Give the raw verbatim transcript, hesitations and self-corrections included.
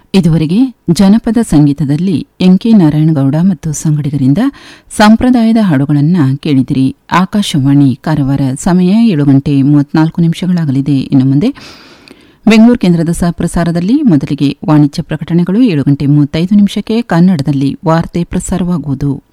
ಇದುವರೆಗೆ ಜನಪದ ಸಂಗೀತದಲ್ಲಿ ಎನ್ ಕೆ ನಾರಾಯಣಗೌಡ ಮತ್ತು ಸಂಗಡಿಗರಿಂದ ಸಂಪ್ರದಾಯದ ಹಾಡುಗಳನ್ನು ಕೇಳಿದಿರಿ. ಆಕಾಶವಾಣಿ ಕಾರವಾರ. ಸಮಯ ಏಳು ಗಂಟೆ ಮೂವತ್ನಾಲ್ಕು ನಿಮಿಷಗಳಾಗಲಿದೆ. ಇನ್ನು ಮುಂದೆ ಬೆಂಗಳೂರು ಕೇಂದ್ರದ ಸಹ ಪ್ರಸಾರದಲ್ಲಿ ಮೊದಲಿಗೆ ವಾಣಿಜ್ಯ ಪ್ರಕಟಣೆಗಳು. ಏಳು ಗಂಟೆ ಮೂವತ್ತೈದು ನಿಮಿಷಕ್ಕೆ ಕನ್ನಡದಲ್ಲಿ ವಾರ್ತೆ ಪ್ರಸಾರವಾಗುವುದು.